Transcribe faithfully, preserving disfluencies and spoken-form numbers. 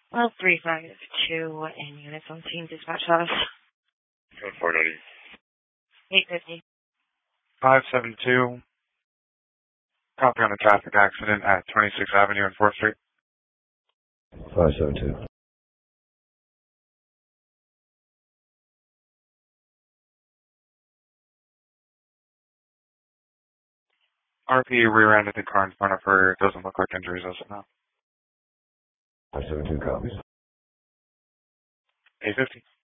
Well, three five two and units on team dispatch us. four ninety. eight fifty. five seven two. Copy on a traffic accident at twenty-sixth Avenue and fourth Street. five seven two. R P rear-ended the car in front of her. Doesn't look like injuries as of now. five seven two copies. eight fifty.